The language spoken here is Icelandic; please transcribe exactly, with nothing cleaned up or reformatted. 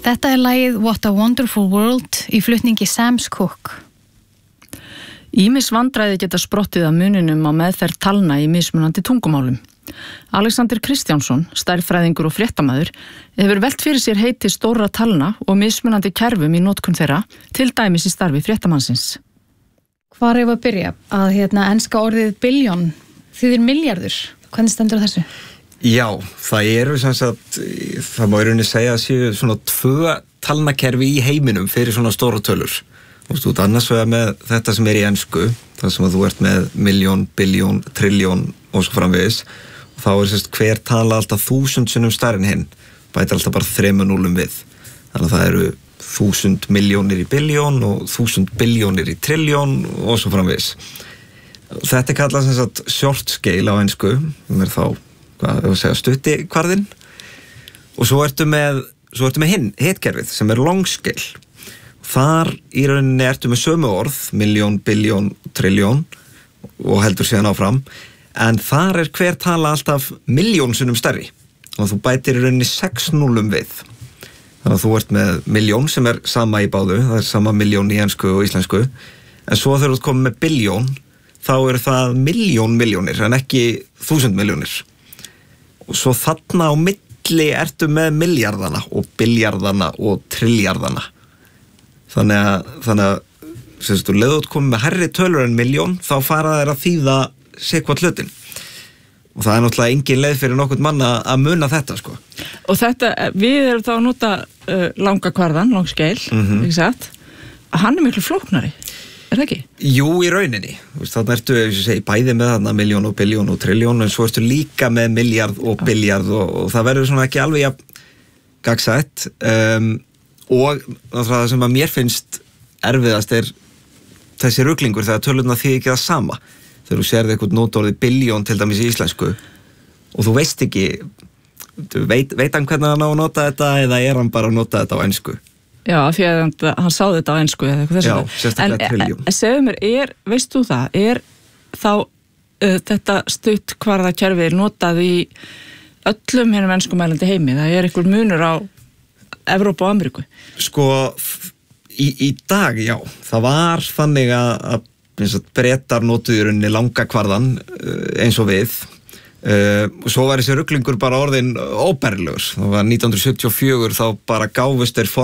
Þetta er lagið What a Wonderful World í flutningi Sam's Cook. Ýmis vandræði geta sprottið af muninum á meðferð talna í mismunandi tungumálum. Alexander Kristjánsson, stærðfræðingur og fréttamaður, hefur velt fyrir sér heiti stórra talna og mismunandi kerfum í notkun þeirra, til dæmis í starfi fréttamansins. Hvar er að byrja? Að hérna enska orðið billion þýðir milljarður. Hvernig stendur þessu? Já, það eru sem sagt, það má í rauninni segja að séu svona tvö talnakerfi í heiminum fyrir svona stóra tölur. Þú veist, annars vegar með þetta sem er í ensku, það sem að þú ert með miljón, biljón, trilljón og svo framvegis. Þá er sérst hver tala alltaf þúsund sinnum stærri en hinn, bætir alltaf bara þremur núlum við. Þannig að það eru þúsund miljónir í biljón og þúsund biljónir í trilljón og svo framvegis. Þetta er kallað sem sagt short scale á ensku, sem er þá, hvað ég að segja, stutti kvarðinn. Og svo ertu með, svo ertu með hinn, hitkerfið, sem er long scale. Þar í rauninni ertu með sömu orð, miljón, biljón, trilljón og heldur síðan áfram. En þar er hver tala alltaf miljón sinnum stærri og þú bætir í rauninni sex núlum við. Þannig að þú ert með miljón sem er sama í báðu, það er sama miljón í ensku og íslensku. En svo þegar þú komið með biljón, þá eru það miljón miljónir en ekki þúsund miljónir. Og svo þarna á milli ertu með miljardana og biljardana og trilljardana. Þannig að, þannig að, sem þú leiðut komið með hærri tölur en miljón, þá fara þær að þýða sitthvað hlutin. Og það er náttúrulega engin leið fyrir nokkurn mann að muna þetta, sko. Og þetta, við erum þá að nota uh, langa kvarðan, long scale, mm-hmm. ekki satt? Hann er miklu flóknari, er það ekki? Jú, í rauninni. Þannig ertu, ef ég segi, bæði með þarna miljón og biljón og trilljón, en svo ertu líka með miljard og biljard og, og það verður svona ekki alveg ja, gagsætt. Um, og það sem að mér finnst erfiðast er þessi ruglingur þegar tölurnar þýðir ekki það sama. Þegar þú sérði eitthvað nótorðið biljón til dæmis í íslensku og þú veist ekki, veit, veit hann hvernig hann á að nota þetta eða er hann bara að nota þetta á ensku? Já, því að hann sá þetta á ensku eða eitthvað þessu. Já, sérstaklega trilljón. En segðu mér, er, veist þú það, er þá uh, þetta stutt kvarðakerfi notað í öllum hennum enskumælandi heimi? Það er einhver munur á Evrópu og Ameríku? Sko, í, í dag, já. Það var þannig að, að Bretar notuðu í rauninni langa kvarðan eins og við uh, og svo var þessi ruglingur bara orðin óbærilegur. Það var nítján hundruð sjötíu og fjögur þá bara gáfust þeir form